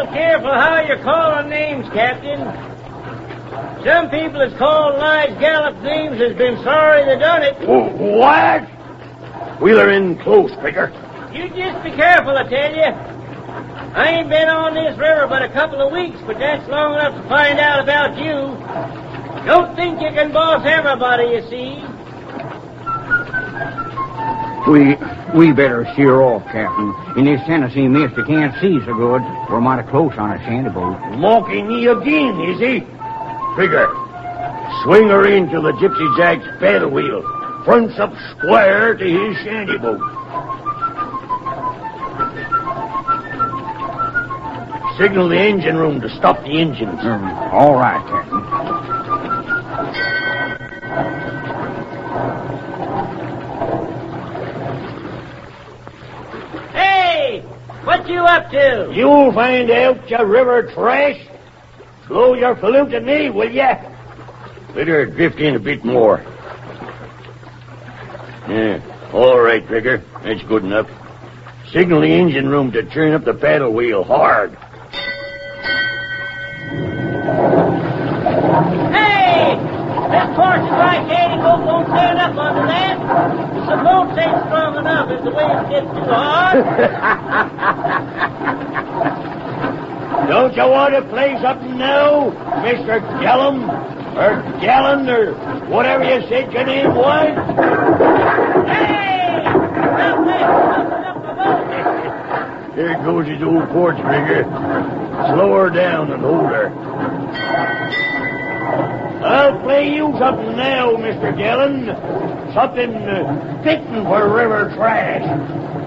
careful how you're calling names, Captain. Some people that's called Lige Gallop names has been sorry they done it. What? Wheeler in close, Picker. You just be careful, I tell you. I ain't been on this river but a couple of weeks, but that's long enough to find out about you. Don't think you can boss everybody, you see. We better sheer off, Captain. In this Tennessee mist, you can't see so good. We're mighty close on a shanty boat. Mocking me again, is he? Figure. Swing her into the Gypsy Jack's paddle wheel. Fronts up square to his shanty boat. Signal the engine room to stop the engines. All right, Captain. Hey! What you up to? You'll find out, you river trash. Blow your salute at me, will ya? Better drift in a bit more. Yeah, all right, Trigger. That's good enough. Signal the engine room to turn up the paddle wheel hard. Hey! This horse's right shanty boat won't turn up under that. The boat ain't strong enough if the waves get too hard. Don't you want to play something now, Mr. Gallum? Or Gallon, or whatever you said your name was? Hey! Stop that! Up the boat! There goes his old porch rigger. Slow her down and hold her. I'll play you something now, Mr. Gallon. Something fitting for river trash.